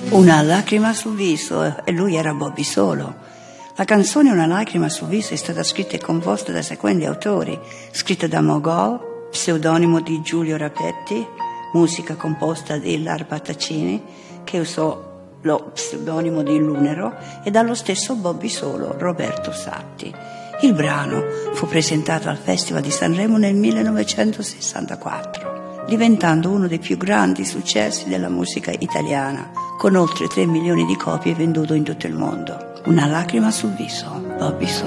Una lacrima sul viso, e lui era Bobby Solo. La canzone Una lacrima sul viso è stata scritta e composta dai seguenti autori: scritta da Mogol, pseudonimo di Giulio Rapetti, musica composta da Illar Battaccini, che usò lo pseudonimo di Lunero, e dallo stesso Bobby Solo, Roberto Satti. Il brano fu presentato al Festival di Sanremo nel 1964, diventando uno dei più grandi successi della musica italiana, con oltre 3 milioni di copie vendute in tutto il mondo. Una lacrima sul viso, Bobby Solo.